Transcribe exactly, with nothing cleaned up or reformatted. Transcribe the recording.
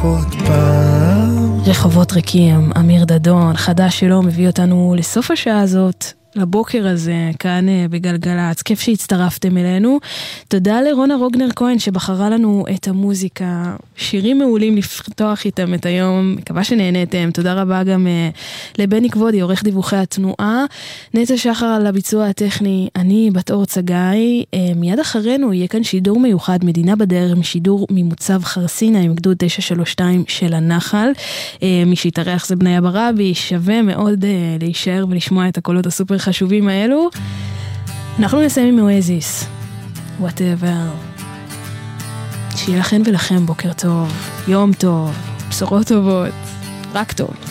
עוד פעם. רחובות ריקים, אמיר דדון, חדש שלו מביא אותנו לסוף השעה הזאת, לבוקר הזה, כאן בגלגלץ. כיף שהצטרפתם אלינו. תודה לרונה רוגנר כהן שבחרה לנו את המוזיקה. שירים מעולים לפתוח איתם את היום. מקווה שנהנתם. תודה רבה גם לבני כבודי, עורך דיווחי התנועה. נטע שחר על הביצוע הטכני. אני בת אור צגאי. מיד אחרינו יהיה כאן שידור מיוחד, מדינה בדרך, משידור ממוצב חרסינה עם גדוד תשע שלוש שתיים של הנחל. מי שיתארח זה בניה ברבי. שווה מאוד להישאר ולשמוע את הקולות הסופר חשובים האלו. אנחנו נסיים עם אוזיס, whatever. שיהיה לכן ולכם בוקר טוב, יום טוב, בשורות טובות, רק טוב.